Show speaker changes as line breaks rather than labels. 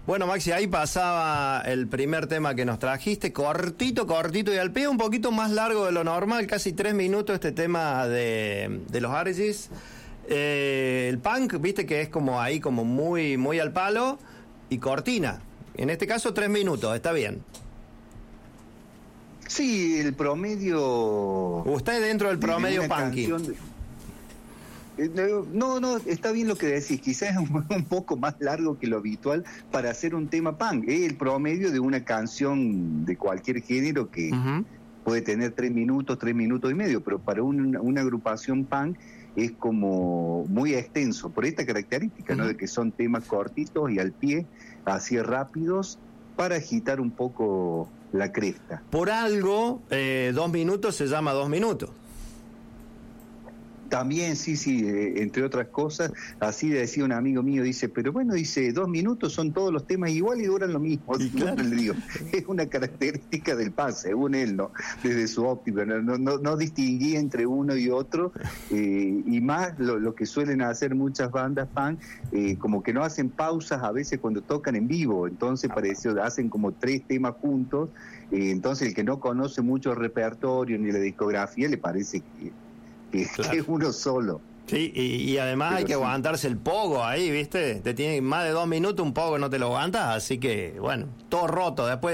Bueno, Maxi, ahí pasaba el primer tema que nos trajiste, cortito y al pie un poquito más largo de lo normal, casi 3 minutos este tema de los Argys. El punk, viste que es como ahí, como muy al palo, y cortina. En este caso 3 minutos, está bien.
Sí, el promedio...
Usted dentro del promedio punky.
No, está bien lo que decís, quizás es un poco más largo que lo habitual para hacer un tema punk. Es el promedio de una canción de cualquier género que puede tener 3 minutos y medio, pero para una agrupación punk es como muy extenso, por esta característica, ¿no? De que son temas cortitos y al pie, así rápidos, para agitar un poco la cresta.
Por algo, 2 minutos se llama 2 minutos.
También, sí, entre otras cosas, así decía un amigo mío, dice, pero bueno, dice, 2 minutos son todos los temas igual y duran lo mismo. Y claro. Le digo, es una característica del pase, según él, ¿no? Desde su óptica, no distinguía entre uno y otro, y más lo que suelen hacer muchas bandas punk, como que no hacen pausas a veces cuando tocan en vivo, entonces pareció, hacen como 3 temas juntos, entonces el que no conoce mucho el repertorio ni la discografía le parece claro, que es uno solo.
Sí, y además pero hay que aguantarse el pogo ahí, ¿viste? Te tiene más de 2 minutos, un pogo no te lo aguantas, así que, bueno, todo roto. Después